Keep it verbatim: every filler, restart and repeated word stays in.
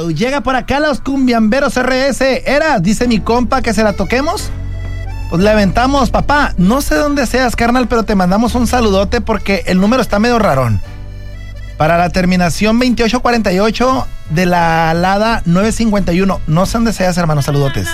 llega por acá los cumbiamberos R S. Era, dice mi compa que se la toquemos. Pues le aventamos, papá. No sé dónde seas, carnal, pero te mandamos un saludote porque el número está medio rarón. Para la terminación veintiocho cuarenta y ocho de la alada nueve cincuenta y uno. No sé dónde seas, hermano, saludotes.